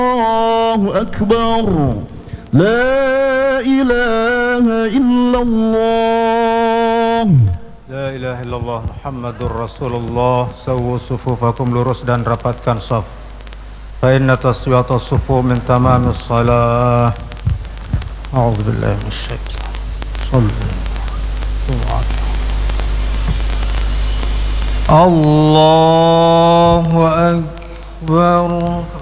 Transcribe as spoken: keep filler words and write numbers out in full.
الله أكبر لا إله إلا الله La ilaha illallah Muhammadur Rasulullah. Sawu sufufakum, lurus dan rapatkan saf. Fa inna taswiyata sufu min tamamis salah. A'udzu billahi minasyaitonir rajim. Allahu akbar.